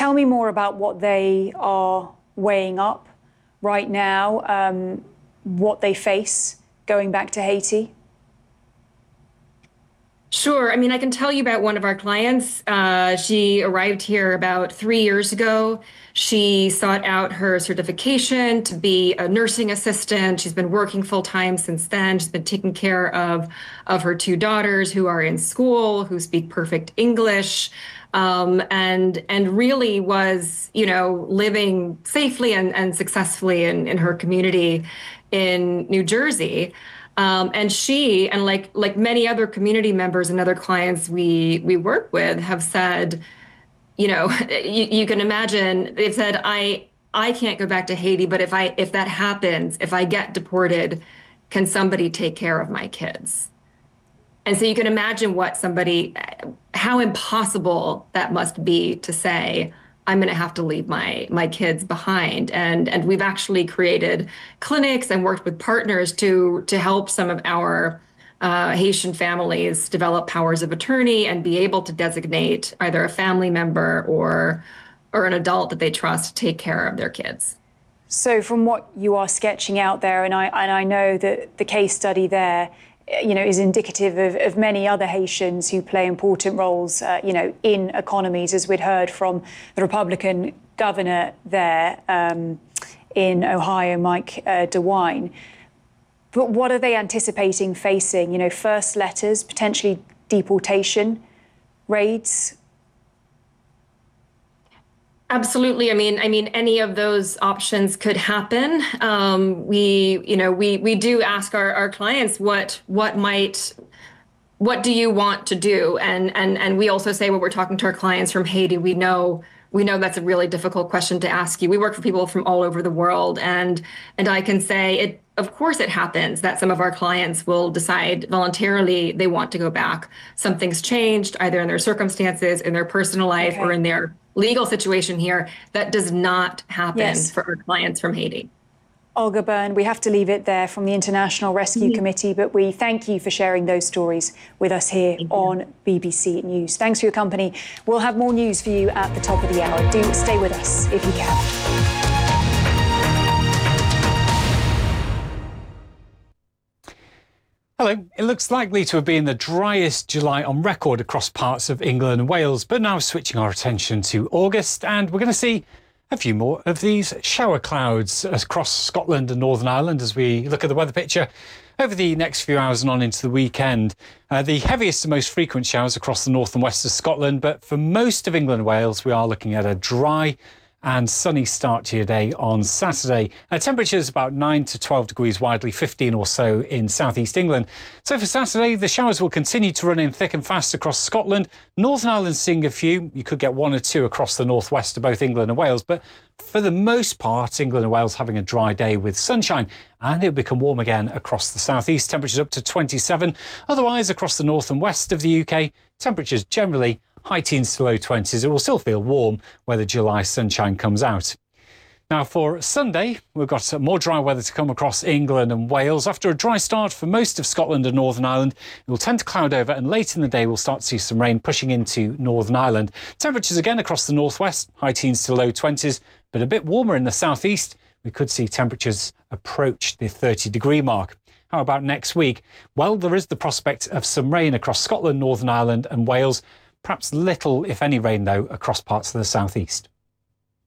Tell me more about what they are weighing up right now, what they face going back to Haiti. Sure. I mean, I can tell you about one of our clients. She arrived here about 3 years ago. She sought out her certification to be a nursing assistant. She's been working full time since then. She's been taking care of her two daughters who are in school, who speak perfect English, and really was, living safely and successfully in her community in New Jersey. And she, and like many other community members and other clients we work with, have said, you can imagine, they've said, I can't go back to Haiti, but if that happens, if I get deported, can somebody take care of my kids? And so you can imagine how impossible that must be to say, I'm going to have to leave my kids behind. And we've actually created clinics and worked with partners to help some of our Haitian families develop powers of attorney and be able to designate either a family member or an adult that they trust to take care of their kids. So from what you are sketching out there, and I know that the case study there, is indicative of many other Haitians who play important roles, in economies, as we'd heard from the Republican governor there in Ohio, Mike DeWine. But what are they anticipating facing? First letters, potentially deportation, raids? Absolutely. I mean, any of those options could happen. We do ask our clients what do you want to do, and we also say when we're talking to our clients from Haiti, we know that's a really difficult question to ask you. We work for people from all over the world, and I can say it. Of course, it happens that some of our clients will decide voluntarily they want to go back. Something's changed, either in their circumstances, in their personal life, or in their legal situation here. That does not happen for our clients from Haiti. Olga Byrne, we have to leave it there from the International Rescue Committee, but we thank you for sharing those stories with us here on BBC News. Thanks for your company. We'll have more news for you at the top of the hour. Do stay with us if you can. Hello. It looks likely to have been the driest July on record across parts of England and Wales, but now switching our attention to August, and we're going to see a few more of these shower clouds across Scotland and Northern Ireland as we look at the weather picture over the next few hours and on into the weekend. The heaviest and most frequent showers across the north and west of Scotland, but for most of England and Wales, we are looking at a dry and sunny start to your day on Saturday. Temperatures about 9 to 12 degrees widely, 15 or so in southeast England. So for Saturday, the showers will continue to run in thick and fast across Scotland. Northern Ireland seeing a few. You could get one or two across the northwest of both England and Wales. But for the most part, England and Wales having a dry day with sunshine. And it'll become warm again across the southeast. Temperatures up to 27. Otherwise, across the north and west of the UK, temperatures generally high teens to low 20s. It will still feel warm where the July sunshine comes out. Now for Sunday, we've got more dry weather to come across England and Wales. After a dry start for most of Scotland and Northern Ireland, it will tend to cloud over, and late in the day we'll start to see some rain pushing into Northern Ireland. Temperatures again across the northwest, high teens to low 20s, but a bit warmer in the southeast. We could see temperatures approach the 30-degree mark. How about next week? Well, there is the prospect of some rain across Scotland, Northern Ireland and Wales. Perhaps little, if any, rain, though, across parts of the southeast.